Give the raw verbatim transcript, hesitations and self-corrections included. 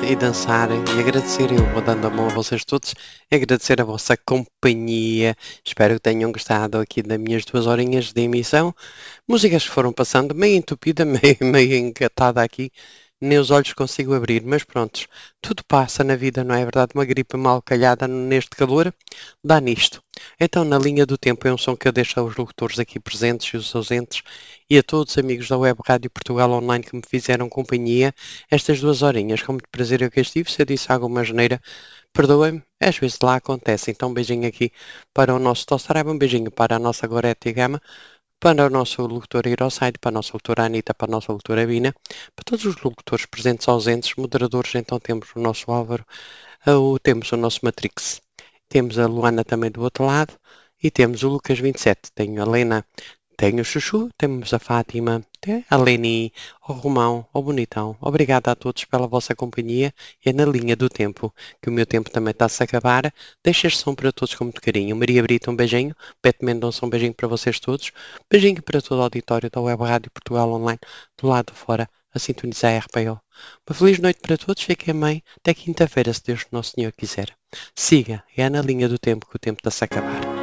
e dançar e agradecer, eu vou dando a mão a vocês todos, e agradecer a vossa companhia. Espero que tenham gostado aqui das minhas duas horinhas de emissão. Músicas que foram passando, meio entupida, meio, meio engatada aqui, nem os olhos consigo abrir, mas prontos, tudo passa na vida, não é verdade? Uma gripe mal calhada neste calor, dá nisto. Então, na linha do tempo, é um som que eu deixo aos locutores aqui presentes e os ausentes e a todos os amigos da Web Rádio Portugal Online que me fizeram companhia estas duas horinhas. Com muito prazer eu que estive, se eu disse alguma geneira, perdoem-me, às vezes lá acontece. Então, um beijinho aqui para o nosso Tossaraba, um beijinho para a nossa Gorete Gama, para o nosso locutor Iroside, para a nossa locutora Anitta, para a nossa locutora Bina, para todos os locutores presentes ausentes, moderadores, então temos o nosso Álvaro, o, temos o nosso Matrix, temos a Luana também do outro lado, e temos o Lucas vinte e sete, tenho a Lena, tenho o Chuchu, temos a Fátima, a Leni, o Romão, o Bonitão. Obrigado a todos pela vossa companhia. É na linha do tempo, que o meu tempo também está-se a acabar. Deixo este som para todos com muito carinho. Maria Brito, um beijinho. Beto Mendonça, um beijinho para vocês todos. Beijinho para todo o auditório da Web Rádio Portugal Online, do lado de fora, a sintonizar a R P O. Uma feliz noite para todos. Fiquem bem. Até quinta-feira, se Deus Nosso Senhor quiser. Siga. É na linha do tempo que o tempo está-se a acabar.